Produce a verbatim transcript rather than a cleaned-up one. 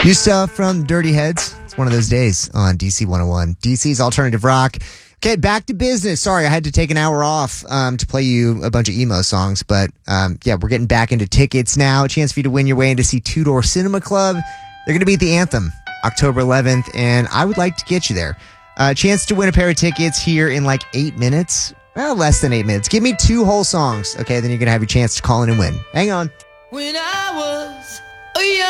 New stuff from Dirty Heads. It's one of those days on D C one oh one. D C's Alternative Rock. Okay, back to business. Sorry, I had to take an hour off um, to play you a bunch of emo songs. But um, yeah, we're getting back into tickets now. A chance for you to win your way in to see Two Door Cinema Club. They're going to be at the Anthem October eleventh, and I would like to get you there. A uh, chance to win a pair of tickets here in like eight minutes. Well, less than eight minutes. Give me two whole songs, okay? Then you're going to have your chance to call in and win. Hang on. When I was a young